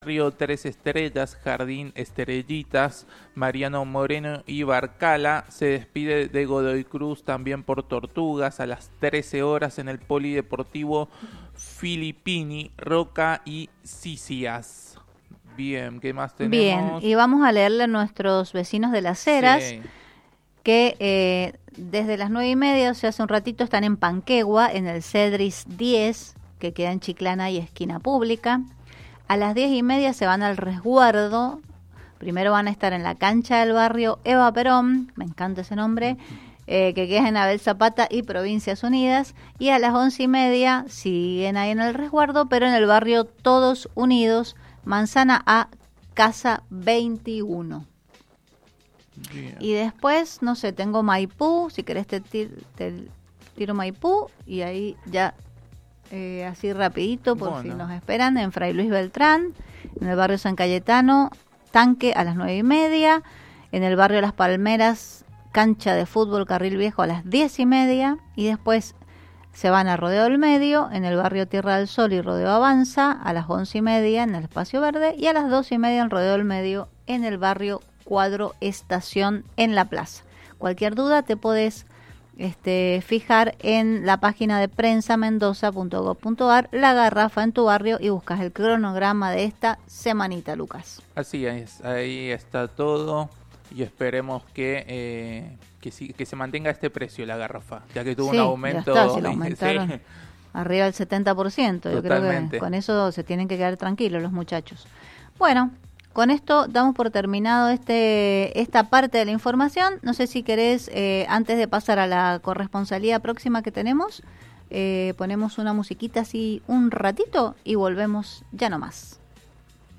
Río Tres Estrellas, Jardín Estrellitas, Mariano Moreno y Barcala. Se despide de Godoy Cruz también por Tortugas a las 13 horas en el Polideportivo Filippini, Roca y Sisias. Bien, ¿qué más tenemos? Bien, y vamos a leerle a nuestros vecinos de Las Heras, Sí. que desde las 9:30, o sea, hace un ratito, están en Panquegua, en el Cedris 10, que queda en Chiclana y Esquina Pública. A las 10:30 se van al resguardo. Primero van a estar en la cancha del barrio Eva Perón, me encanta ese nombre, que queda en Abel Zapata y Provincias Unidas. Y a las 11:30 siguen ahí en el resguardo, pero en el barrio Todos Unidos, Manzana A, Casa 21. Bien. Y después, no sé, tengo Maipú, si querés te tiro Maipú, y ahí ya así rapidito, por si nos esperan, en Fray Luis Beltrán, en el barrio San Cayetano, Tanque a las 9:30, en el barrio Las Palmeras, cancha de fútbol Carril Viejo a las 10:30, y después se van a Rodeo del Medio, en el barrio Tierra del Sol y Rodeo Avanza, a las 11:30 en el Espacio Verde, y a las 12:30 en Rodeo del Medio, en el barrio Cuadro Estación, en la plaza. Cualquier duda te podés fijar en la página de prensamendoza.gov.ar, la garrafa en tu barrio, y buscas el cronograma de esta semanita, Lucas. Así es, ahí está todo y esperemos que se mantenga este precio la garrafa, ya que tuvo un aumento. Ya está, se lo aumentaron arriba del 70%. Yo creo que con eso se tienen que quedar tranquilos los muchachos. Bueno, con esto damos por terminado esta parte de la información. No sé si querés, antes de pasar a la corresponsalía próxima que tenemos, ponemos una musiquita así un ratito y volvemos ya nomás.